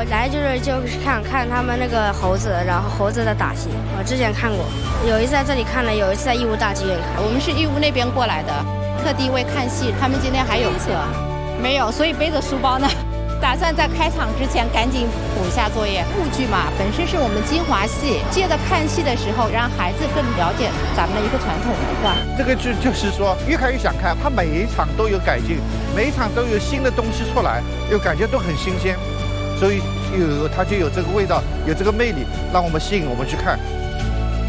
来就是看他们那个猴子，然后猴子的打戏，我之前看过，有一次在这里看了，有一次在义乌大剧院看。 我们是义乌那边过来的，特地为看戏，他们今天还有课，没有，所以背着书包呢。打算在开场之前赶紧补一下作业。沪剧嘛，本身是我们精华戏，借着看戏的时候，让孩子更了解咱们的一个传统文化。 这个剧就是说，越看越想看，它每一场都有改进，每一场都有新的东西出来，又感觉都很新鲜，所以它就有这个味道，有这个魅力，让我们吸引我们去看。